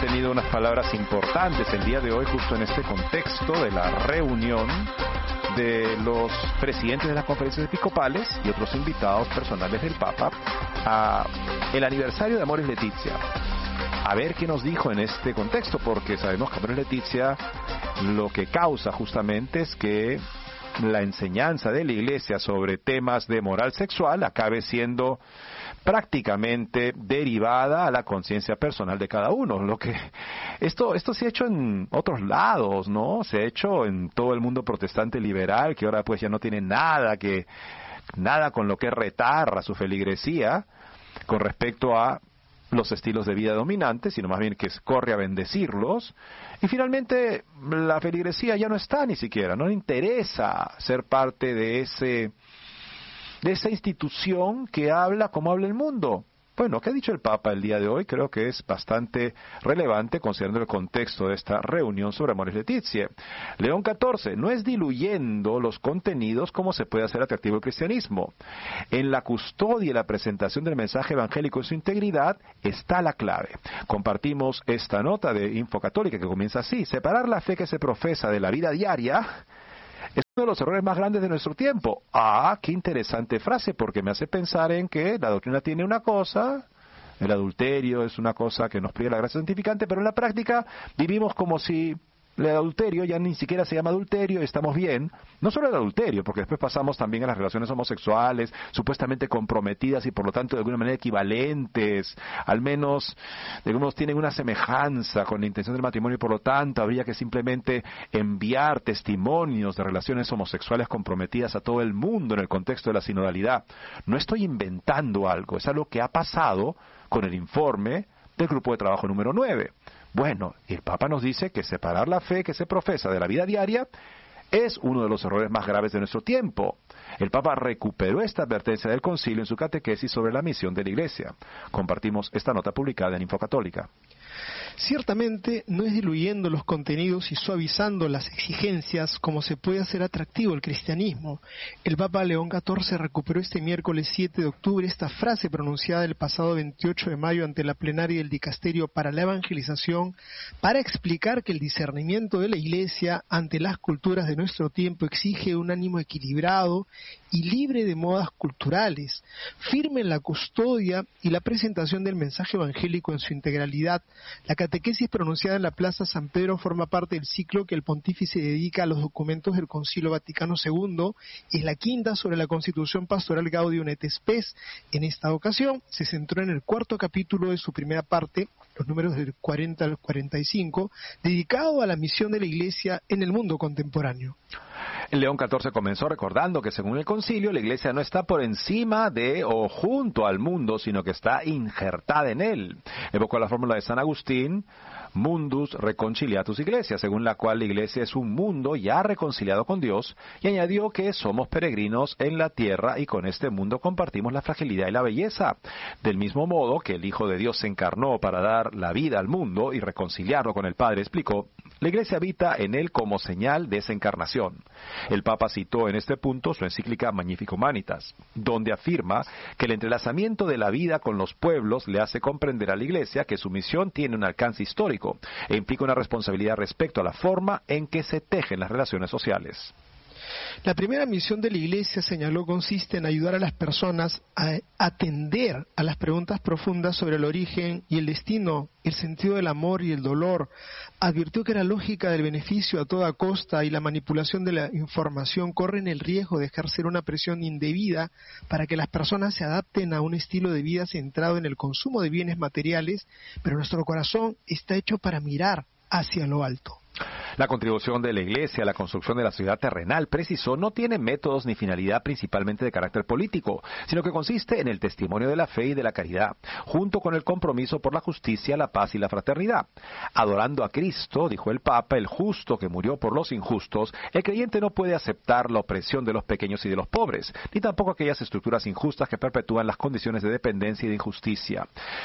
tenido unas palabras importantes el día de hoy, justo en este contexto de la reunión de los presidentes de las conferencias episcopales y otros invitados personales del Papa a el aniversario de Amoris Laetitia. A ver qué nos dijo en este contexto, porque sabemos que Amoris Laetitia lo que causa justamente es que la enseñanza de la Iglesia sobre temas de moral sexual acabe siendo prácticamente derivada a la conciencia personal de cada uno. Esto se ha hecho en otros lados, ¿no? Se ha hecho en todo el mundo protestante liberal, que ahora pues ya no tiene nada con lo que retar a su feligresía con respecto a los estilos de vida dominantes, sino más bien que corre a bendecirlos. Y finalmente la feligresía ya no está ni siquiera, no le interesa ser parte de esa institución que habla como habla el mundo. Bueno, ¿qué ha dicho el Papa el día de hoy? Creo que es bastante relevante considerando el contexto de esta reunión sobre Amoris Laetitia. León XIV, no es diluyendo los contenidos como se puede hacer atractivo el cristianismo. En la custodia y la presentación del mensaje evangélico en su integridad está la clave. Compartimos esta nota de Info Católica que comienza así: separar la fe que se profesa de la vida diaria es uno de los errores más grandes de nuestro tiempo. Qué interesante frase, porque me hace pensar en que la doctrina tiene una cosa, el adulterio es una cosa que nos priva la gracia santificante, pero en la práctica vivimos como si el adulterio ya ni siquiera se llama adulterio y estamos bien. No solo el adulterio, porque después pasamos también a las relaciones homosexuales, supuestamente comprometidas y por lo tanto de alguna manera equivalentes, al menos algunos tienen una semejanza con la intención del matrimonio y por lo tanto habría que simplemente enviar testimonios de relaciones homosexuales comprometidas a todo el mundo en el contexto de la sinodalidad. No estoy inventando algo, es algo que ha pasado con el informe del grupo de trabajo número 9. Bueno, el Papa nos dice que separar la fe que se profesa de la vida diaria es uno de los errores más graves de nuestro tiempo. El Papa recuperó esta advertencia del Concilio en su catequesis sobre la misión de la Iglesia. Compartimos esta nota publicada en Info Católica. Ciertamente no es diluyendo los contenidos y suavizando las exigencias como se puede hacer atractivo el cristianismo. El Papa León XIV recuperó este miércoles 7 de octubre esta frase pronunciada el pasado 28 de mayo ante la plenaria del Dicasterio para la Evangelización para explicar que el discernimiento de la Iglesia ante las culturas de nuestro tiempo exige un ánimo equilibrado y libre de modas culturales, firme en la custodia y la presentación del mensaje evangélico en su integralidad. La catequesis pronunciada en la Plaza San Pedro forma parte del ciclo que el pontífice dedica a los documentos del Concilio Vaticano II. Es la quinta sobre la Constitución Pastoral Gaudium et Spes. En esta ocasión se centró en el cuarto capítulo de su primera parte, los números del 40 al 45, dedicado a la misión de la Iglesia en el mundo contemporáneo. El León XIV comenzó recordando que según el concilio la Iglesia no está por encima de o junto al mundo, sino que está injertada en él. Evocó la fórmula de San Agustín, Mundus Reconciliatus Iglesia, según la cual la Iglesia es un mundo ya reconciliado con Dios, y añadió que somos peregrinos en la tierra y con este mundo compartimos la fragilidad y la belleza. Del mismo modo que el Hijo de Dios se encarnó para dar la vida al mundo y reconciliarlo con el Padre, explicó, la Iglesia habita en él como señal de esa encarnación. El Papa citó en este punto su encíclica Magnificat Humanitas, donde afirma que el entrelazamiento de la vida con los pueblos le hace comprender a la Iglesia que su misión tiene un alcance histórico e implica una responsabilidad respecto a la forma en que se tejen las relaciones sociales. La primera misión de la Iglesia, señaló, consiste en ayudar a las personas a atender a las preguntas profundas sobre el origen y el destino, el sentido del amor y el dolor. Advirtió que la lógica del beneficio a toda costa y la manipulación de la información corren el riesgo de ejercer una presión indebida para que las personas se adapten a un estilo de vida centrado en el consumo de bienes materiales, pero nuestro corazón está hecho para mirar hacia lo alto. La contribución de la Iglesia a la construcción de la sociedad terrenal, precisó, no tiene métodos ni finalidad principalmente de carácter político, sino que consiste en el testimonio de la fe y de la caridad, junto con el compromiso por la justicia, la paz y la fraternidad. Adorando a Cristo, dijo el Papa, el justo que murió por los injustos, el creyente no puede aceptar la opresión de los pequeños y de los pobres, ni tampoco aquellas estructuras injustas que perpetúan las condiciones de dependencia y de injusticia.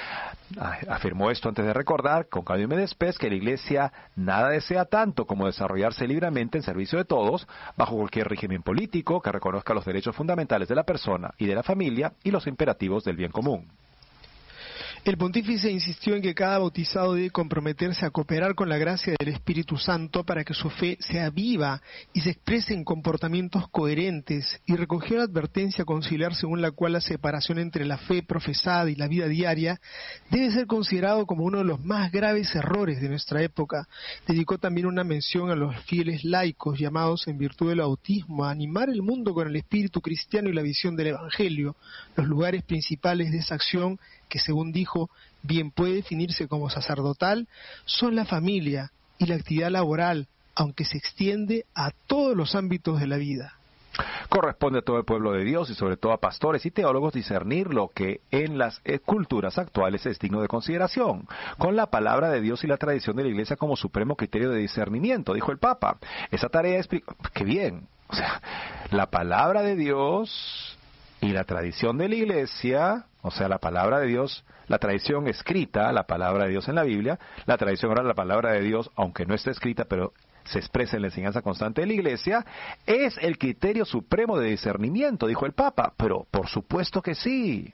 Afirmó esto antes de recordar, con Gaudium et Spes, que la Iglesia nada desea tanto como desarrollarse libremente en servicio de todos, bajo cualquier régimen político que reconozca los derechos fundamentales de la persona y de la familia y los imperativos del bien común. El pontífice insistió en que cada bautizado debe comprometerse a cooperar con la gracia del Espíritu Santo para que su fe sea viva y se exprese en comportamientos coherentes, y recogió la advertencia conciliar según la cual la separación entre la fe profesada y la vida diaria debe ser considerado como uno de los más graves errores de nuestra época. Dedicó también una mención a los fieles laicos llamados en virtud del bautismo a animar el mundo con el espíritu cristiano y la visión del Evangelio. Los lugares principales de esa acción, que según dijo, bien puede definirse como sacerdotal, son la familia y la actividad laboral, aunque se extiende a todos los ámbitos de la vida. Corresponde a todo el pueblo de Dios y sobre todo a pastores y teólogos discernir lo que en las culturas actuales es digno de consideración, con la palabra de Dios y la tradición de la Iglesia como supremo criterio de discernimiento, dijo el Papa. Esa tarea ¡qué bien! O sea, la palabra de Dios y la tradición de la Iglesia, o sea, la palabra de Dios, la tradición escrita, la palabra de Dios en la Biblia, la tradición oral, la palabra de Dios, aunque no esté escrita, pero se expresa en la enseñanza constante de la Iglesia, es el criterio supremo de discernimiento, dijo el Papa. Pero por supuesto que sí.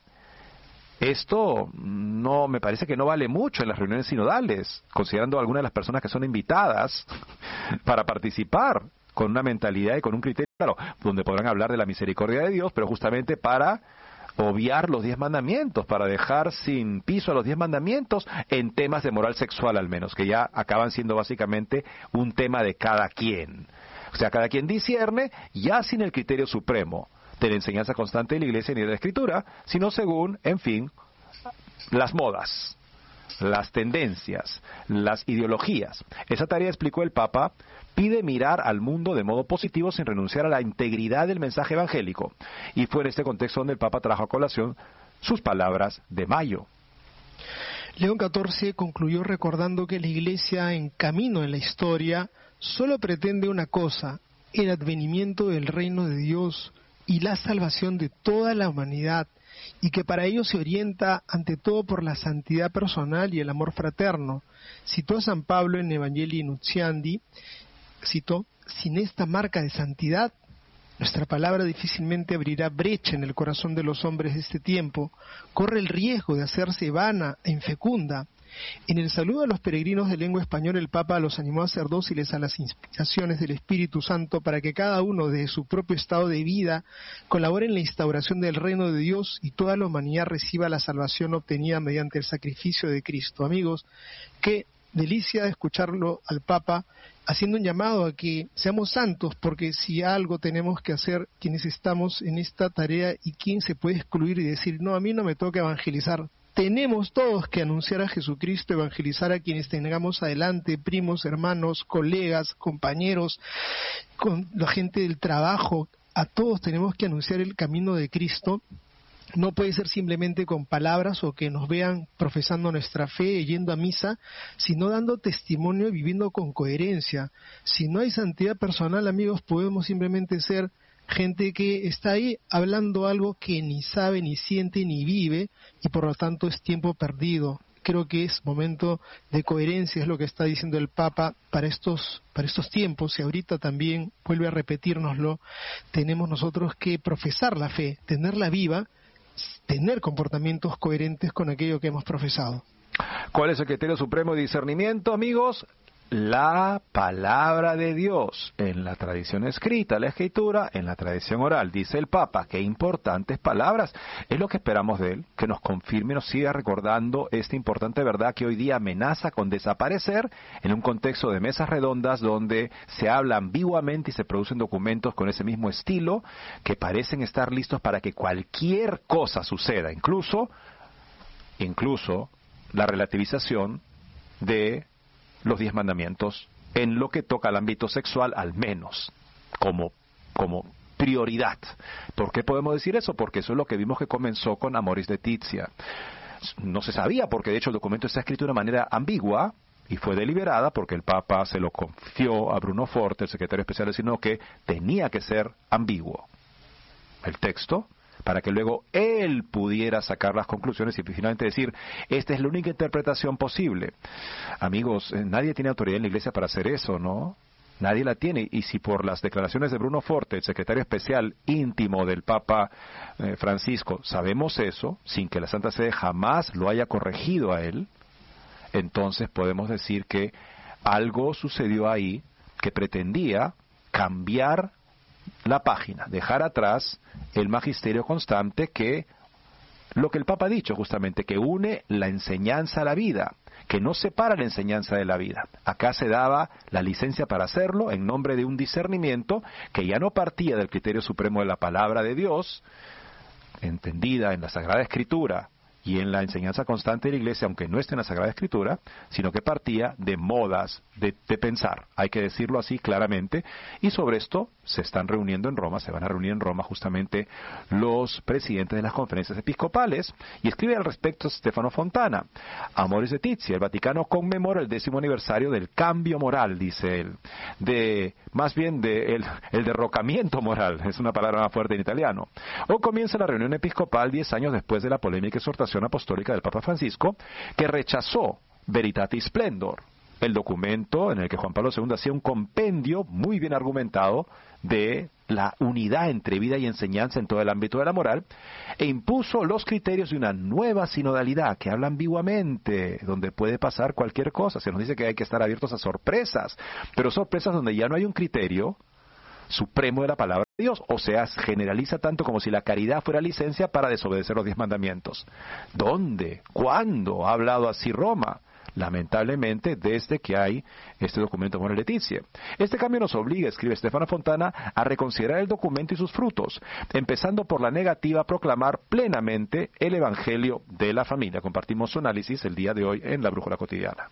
Esto no me parece que no vale mucho en las reuniones sinodales, considerando algunas de las personas que son invitadas para participar con una mentalidad y con un criterio, claro, donde podrán hablar de la misericordia de Dios, pero justamente para obviar los 10 mandamientos, para dejar sin piso a los 10 mandamientos en temas de moral sexual al menos, que ya acaban siendo básicamente un tema de cada quien. O sea, cada quien discierne ya sin el criterio supremo de la enseñanza constante de la Iglesia ni de la Escritura, sino según, en fin, las modas, las tendencias, las ideologías. Esa tarea, explicó el Papa, pide mirar al mundo de modo positivo sin renunciar a la integridad del mensaje evangélico. Y fue en este contexto donde el Papa trajo a colación sus palabras de mayo. León XIV concluyó recordando que la Iglesia, en camino en la historia, solo pretende una cosa: el advenimiento del reino de Dios y la salvación de toda la humanidad, y que para ello se orienta ante todo por la santidad personal y el amor fraterno. Citó a San Pablo en Evangelii Nuntiandi, citó: sin esta marca de santidad, nuestra palabra difícilmente abrirá brecha en el corazón de los hombres de este tiempo, corre el riesgo de hacerse vana e infecunda. En el saludo a los peregrinos de lengua española, el Papa los animó a ser dóciles a las inspiraciones del Espíritu Santo para que cada uno de su propio estado de vida colabore en la instauración del reino de Dios y toda la humanidad reciba la salvación obtenida mediante el sacrificio de Cristo. Amigos, qué delicia escucharlo al Papa haciendo un llamado a que seamos santos, porque si algo tenemos que hacer quienes estamos en esta tarea, y quién se puede excluir y decir, no, a mí no me toca evangelizar. Tenemos todos que anunciar a Jesucristo, evangelizar a quienes tengamos adelante, primos, hermanos, colegas, compañeros, con la gente del trabajo. A todos tenemos que anunciar el camino de Cristo. No puede ser simplemente con palabras o que nos vean profesando nuestra fe, yendo a misa, sino dando testimonio y viviendo con coherencia. Si no hay santidad personal, amigos, podemos simplemente ser gente que está ahí hablando algo que ni sabe, ni siente, ni vive, y por lo tanto es tiempo perdido. Creo que es momento de coherencia, es lo que está diciendo el Papa para estos tiempos, y ahorita también vuelve a repetírnoslo. Tenemos nosotros que profesar la fe, tenerla viva, tener comportamientos coherentes con aquello que hemos profesado. ¿Cuál es el criterio supremo de discernimiento, amigos? La palabra de Dios, en la tradición escrita, la Escritura, en la tradición oral. Dice el Papa, qué importantes palabras. Es lo que esperamos de él, que nos confirme y nos siga recordando esta importante verdad que hoy día amenaza con desaparecer en un contexto de mesas redondas donde se habla ambiguamente y se producen documentos con ese mismo estilo que parecen estar listos para que cualquier cosa suceda, incluso la relativización de los 10 mandamientos en lo que toca al ámbito sexual, al menos como prioridad. ¿Por qué podemos decir eso? Porque eso es lo que vimos que comenzó con Amoris Laetitia. No se sabía, porque de hecho el documento está escrito de una manera ambigua y fue deliberada porque el Papa se lo confió a Bruno Forte, el secretario especial del Sínodo, que tenía que ser ambiguo el texto, para que luego él pudiera sacar las conclusiones y finalmente decir, esta es la única interpretación posible. Amigos, nadie tiene autoridad en la Iglesia para hacer eso, ¿no? Nadie la tiene. Y si por las declaraciones de Bruno Forte, el secretario especial íntimo del Papa Francisco, sabemos eso, sin que la Santa Sede jamás lo haya corregido a él, entonces podemos decir que algo sucedió ahí que pretendía cambiar la página, dejar atrás el magisterio constante que lo que el Papa ha dicho justamente, que une la enseñanza a la vida, que no separa la enseñanza de la vida. Acá se daba la licencia para hacerlo en nombre de un discernimiento que ya no partía del criterio supremo de la palabra de Dios, entendida en la Sagrada Escritura y en la enseñanza constante de la Iglesia, aunque no esté en la Sagrada Escritura, sino que partía de modas de pensar, hay que decirlo así claramente, y sobre esto se están reuniendo en Roma, se van a reunir en Roma justamente los presidentes de las conferencias episcopales, y escribe al respecto Stefano Fontana: Amoris Laetitia, el Vaticano conmemora el 10º aniversario del cambio moral, dice él, más bien el derrocamiento moral, es una palabra más fuerte en italiano. Hoy comienza la reunión episcopal 10 años después de la polémica exhortación apostólica del Papa Francisco, que rechazó Veritatis Splendor, el documento en el que Juan Pablo II hacía un compendio muy bien argumentado de la unidad entre vida y enseñanza en todo el ámbito de la moral, e impuso los criterios de una nueva sinodalidad que habla ambiguamente, donde puede pasar cualquier cosa. Se nos dice que hay que estar abiertos a sorpresas, pero sorpresas donde ya no hay un criterio supremo de la palabra de Dios, o sea, generaliza tanto como si la caridad fuera licencia para desobedecer los 10 mandamientos. ¿Dónde? ¿Cuándo ha hablado así Roma? Lamentablemente, desde que hay este documento Amoris Laetitia. Este cambio nos obliga, escribe Stefano Fontana, a reconsiderar el documento y sus frutos, empezando por la negativa a proclamar plenamente el Evangelio de la familia. Compartimos su análisis el día de hoy en la Brújula Cotidiana.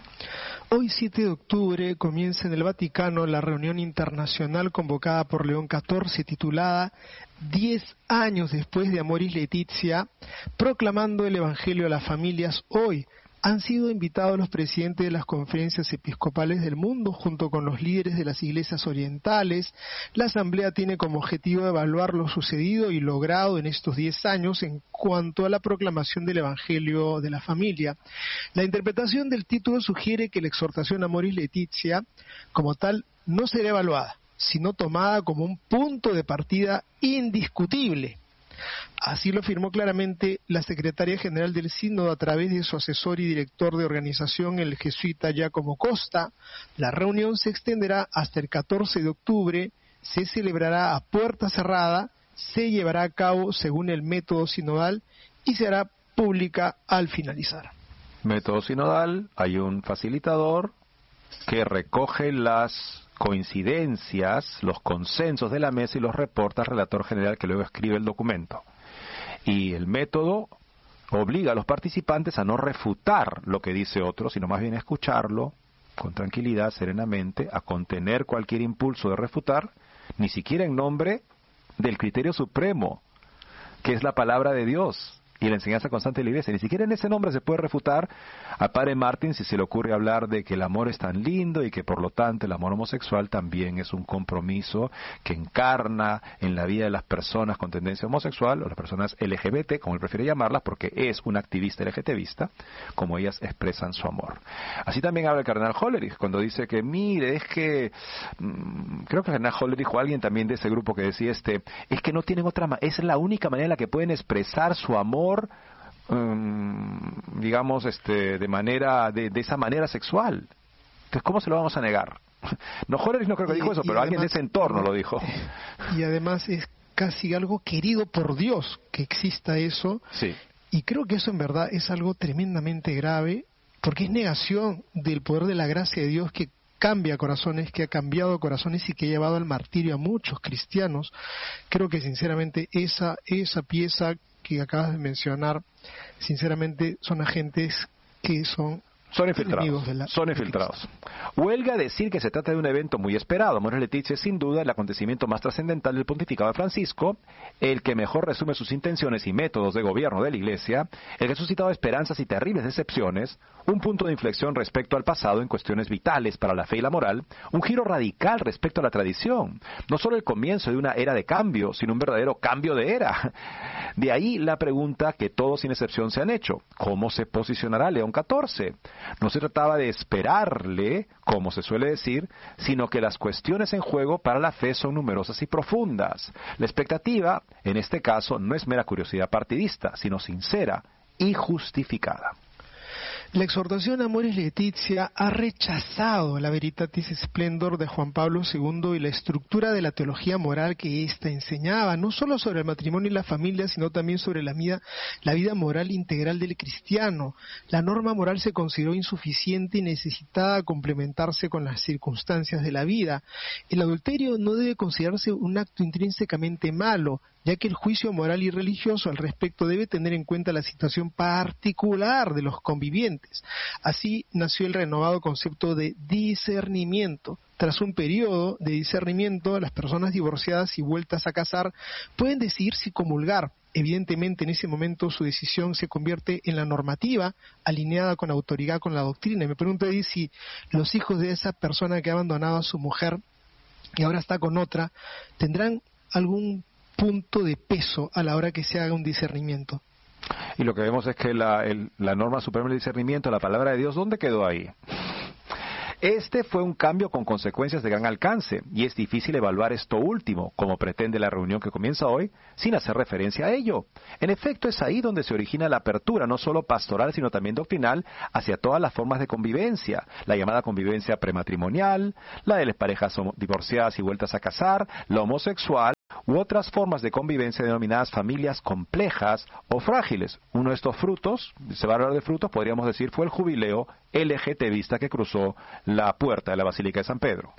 Hoy, 7 de octubre, comienza en el Vaticano la reunión internacional convocada por León XIV, titulada 10 años después de Amoris Laetitia, proclamando el Evangelio a las familias. Hoy han sido invitados los presidentes de las conferencias episcopales del mundo, junto con los líderes de las iglesias orientales. La Asamblea tiene como objetivo evaluar lo sucedido y logrado en estos 10 años en cuanto a la proclamación del Evangelio de la familia. La interpretación del título sugiere que la exhortación Amoris Laetitia, como tal, no será evaluada, sino tomada como un punto de partida indiscutible. Así lo afirmó claramente la secretaria general del Sínodo a través de su asesor y director de organización, el jesuita Giacomo Costa. La reunión se extenderá hasta el 14 de octubre, se celebrará a puerta cerrada, se llevará a cabo según el método sinodal y se hará pública al finalizar. Método sinodal, hay un facilitador que recoge las coincidencias, los consensos de la mesa y los reporta al relator general, que luego escribe el documento. Y el método obliga a los participantes a no refutar lo que dice otro, sino más bien a escucharlo con tranquilidad, serenamente, a contener cualquier impulso de refutar, ni siquiera en nombre del criterio supremo, que es la palabra de Dios y la enseñanza constante de la Iglesia. Ni siquiera en ese nombre se puede refutar a Padre Martín si se le ocurre hablar de que el amor es tan lindo y que por lo tanto el amor homosexual también es un compromiso que encarna en la vida de las personas con tendencia homosexual, o las personas LGBT, como él prefiere llamarlas, porque es un activista LGTBista, como ellas expresan su amor. Así también habla el cardenal Hollerich cuando dice que, mire, es que creo que el cardenal Hollerich o alguien también de ese grupo que decía es que no tienen otra es la única manera en la que pueden expresar su amor, digamos, de esa manera sexual. Entonces, ¿cómo se lo vamos a negar? No, Hollerich no creo que dijo eso, pero alguien de ese entorno lo dijo. Y además es casi algo querido por Dios que exista eso. Sí. Y creo que eso en verdad es algo tremendamente grave, porque es negación del poder de la gracia de Dios que cambia corazones, que ha cambiado corazones y que ha llevado al martirio a muchos cristianos. Creo que sinceramente esa pieza que acabas de mencionar, sinceramente son agentes que son infiltrados. Huelga decir que se trata de un evento muy esperado. Amoris Laetitia es sin duda el acontecimiento más trascendental del pontificado de Francisco, el que mejor resume sus intenciones y métodos de gobierno de la Iglesia, el que ha suscitado esperanzas y terribles decepciones, un punto de inflexión respecto al pasado en cuestiones vitales para la fe y la moral, un giro radical respecto a la tradición, no solo el comienzo de una era de cambio, sino un verdadero cambio de era. De ahí la pregunta que todos sin excepción se han hecho: ¿cómo se posicionará León XIV? No se trataba de esperarle, como se suele decir, sino que las cuestiones en juego para la fe son numerosas y profundas. La expectativa, en este caso, no es mera curiosidad partidista, sino sincera y justificada. La exhortación Amoris Laetitia ha rechazado la Veritatis Splendor de Juan Pablo II y la estructura de la teología moral que ésta enseñaba, no solo sobre el matrimonio y la familia, sino también sobre la vida moral integral del cristiano. La norma moral se consideró insuficiente y necesitada complementarse con las circunstancias de la vida. El adulterio no debe considerarse un acto intrínsecamente malo, ya que el juicio moral y religioso al respecto debe tener en cuenta la situación particular de los convivientes. Así nació el renovado concepto de discernimiento. Tras un periodo de discernimiento, las personas divorciadas y vueltas a casar pueden decidir si comulgar. Evidentemente, en ese momento su decisión se convierte en la normativa, alineada con autoridad con la doctrina. Y me pregunto ahí si los hijos de esa persona que ha abandonado a su mujer y ahora está con otra, tendrán algún punto de peso a la hora que se haga un discernimiento. Y lo que vemos es que la norma suprema del discernimiento, la palabra de Dios, ¿dónde quedó ahí? Este fue un cambio con consecuencias de gran alcance, y es difícil evaluar esto último, como pretende la reunión que comienza hoy, sin hacer referencia a ello. En efecto, es ahí donde se origina la apertura, no solo pastoral, sino también doctrinal, hacia todas las formas de convivencia, la llamada convivencia prematrimonial, la de las parejas divorciadas y vueltas a casar, la homosexual, u otras formas de convivencia denominadas familias complejas o frágiles. Uno de estos frutos, se va a hablar de frutos, podríamos decir, fue el jubileo LGTBista que cruzó la puerta de la Basílica de San Pedro.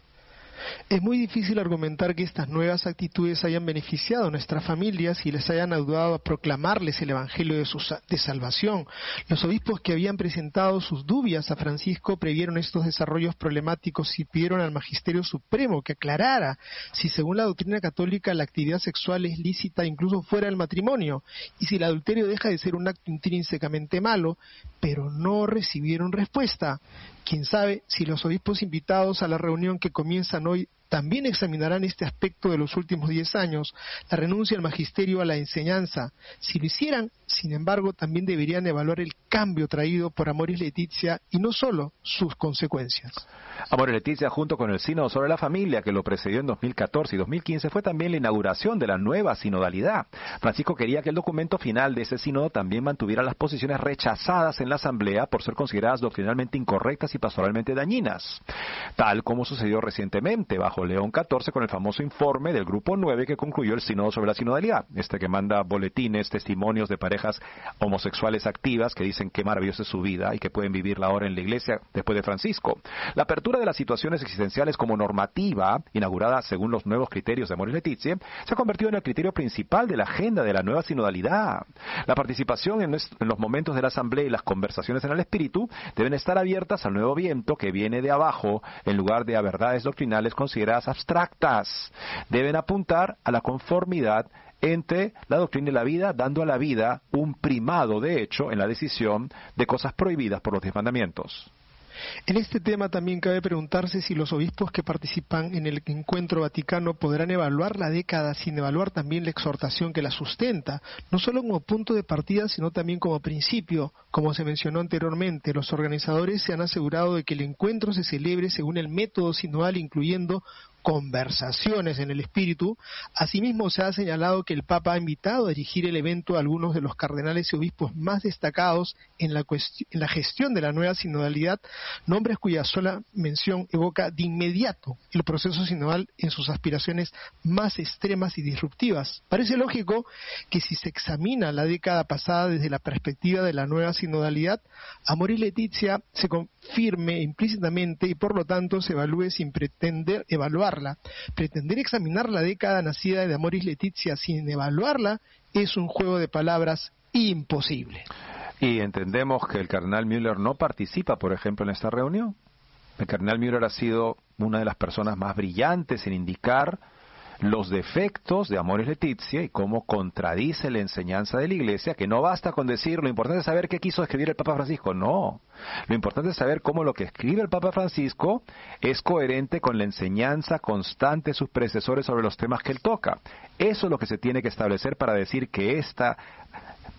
Es muy difícil argumentar que estas nuevas actitudes hayan beneficiado a nuestras familias y les hayan ayudado a proclamarles el Evangelio de salvación. Los obispos que habían presentado sus dudas a Francisco previeron estos desarrollos problemáticos y pidieron al Magisterio Supremo que aclarara si según la doctrina católica la actividad sexual es lícita incluso fuera del matrimonio y si el adulterio deja de ser un acto intrínsecamente malo, pero no recibieron respuesta. Quién sabe si los obispos invitados a la reunión que comienzan hoy también examinarán este aspecto de los últimos 10 años, la renuncia al magisterio a la enseñanza. Si lo hicieran, sin embargo, también deberían evaluar el cambio traído por Amoris Laetitia y no solo sus consecuencias. Amoris Laetitia, junto con el Sínodo sobre la Familia, que lo precedió en 2014 y 2015, fue también la inauguración de la nueva sinodalidad. Francisco quería que el documento final de ese sínodo también mantuviera las posiciones rechazadas en la Asamblea por ser consideradas doctrinalmente incorrectas y pastoralmente dañinas, tal como sucedió recientemente bajo León XIV con el famoso informe del Grupo 9 que concluyó el Sínodo sobre la Sinodalidad, que manda boletines, testimonios de parejas homosexuales activas que dicen qué maravillosa es su vida y que pueden vivirla ahora en la Iglesia después de Francisco. La apertura de las situaciones existenciales como normativa, inaugurada según los nuevos criterios de Amoris Laetitia, se ha convertido en el criterio principal de la agenda de la nueva sinodalidad. La participación en los momentos de la Asamblea y las conversaciones en el Espíritu deben estar abiertas al nuevo viento que viene de abajo en lugar de a verdades doctrinales consideradas abstractas. Deben apuntar a la conformidad entre la doctrina y la vida, dando a la vida un primado, de hecho, en la decisión de cosas prohibidas por los 10 mandamientos. En este tema también cabe preguntarse si los obispos que participan en el encuentro vaticano podrán evaluar la década sin evaluar también la exhortación que la sustenta, no solo como punto de partida, sino también como principio. Como se mencionó anteriormente, los organizadores se han asegurado de que el encuentro se celebre según el método sinodal, incluyendo conversaciones en el espíritu. Asimismo, se ha señalado que el Papa ha invitado a dirigir el evento a algunos de los cardenales y obispos más destacados en la gestión de la nueva sinodalidad, nombres cuya sola mención evoca de inmediato el proceso sinodal en sus aspiraciones más extremas y disruptivas. Parece lógico que si se examina la década pasada desde la perspectiva de la nueva sinodalidad, Amoris Laetitia se confirme implícitamente y por lo tanto se evalúe sin pretender evaluarla. Pretender examinar la década nacida de Amoris Laetitia sin evaluarla es un juego de palabras imposible. Y entendemos que el cardenal Müller no participa, por ejemplo, en esta reunión. El cardenal Müller ha sido una de las personas más brillantes en indicar los defectos de Amoris Laetitia y cómo contradice la enseñanza de la Iglesia, que no basta con decir, lo importante es saber qué quiso escribir el Papa Francisco. No, lo importante es saber cómo lo que escribe el Papa Francisco es coherente con la enseñanza constante de sus predecesores sobre los temas que él toca. Eso es lo que se tiene que establecer para decir que esta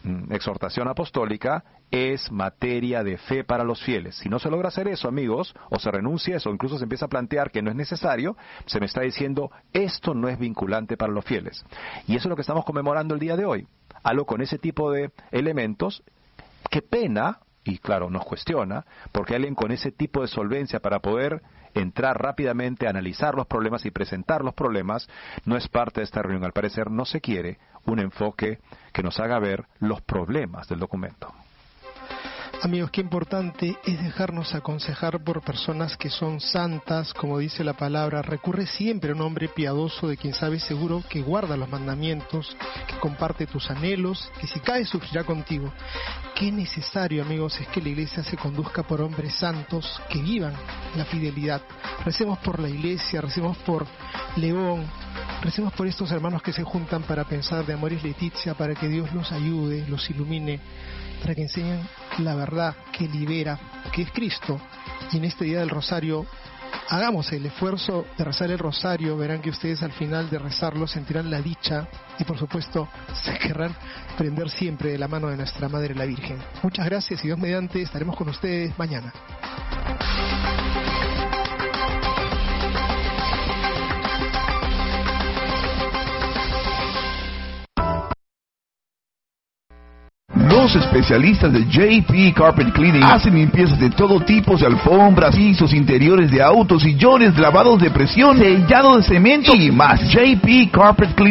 exhortación apostólica es materia de fe para los fieles. Si no se logra hacer eso, amigos, o se renuncia a eso, o incluso se empieza a plantear que no es necesario, se me está diciendo, esto no es vinculante para los fieles. Y eso es lo que estamos conmemorando el día de hoy. Algo con ese tipo de elementos, qué pena, y claro, nos cuestiona, porque alguien con ese tipo de solvencia para poder entrar rápidamente, analizar los problemas y presentar los problemas, no es parte de esta reunión. Al parecer no se quiere un enfoque que nos haga ver los problemas del documento. Amigos, qué importante es dejarnos aconsejar por personas que son santas, como dice la palabra. Recurre siempre a un hombre piadoso de quien sabes seguro que guarda los mandamientos, que comparte tus anhelos, que si cae sufrirá contigo. Qué necesario, amigos, es que la iglesia se conduzca por hombres santos que vivan la fidelidad. Recemos por la iglesia, recemos por León, recemos por estos hermanos que se juntan para pensar de Amoris Laetitia, para que Dios los ayude, los ilumine, para que enseñen la verdad que libera, que es Cristo. Y en este día del Rosario, hagamos el esfuerzo de rezar el Rosario. Verán que ustedes al final de rezarlo sentirán la dicha y por supuesto se querrán prender siempre de la mano de nuestra Madre la Virgen. Muchas gracias y Dios mediante estaremos con ustedes mañana. Los especialistas de JP Carpet Cleaning hacen limpiezas de todo tipo de alfombras, pisos, interiores de autos, sillones, lavados de presión, sellado de cemento y más. JP Carpet Cleaning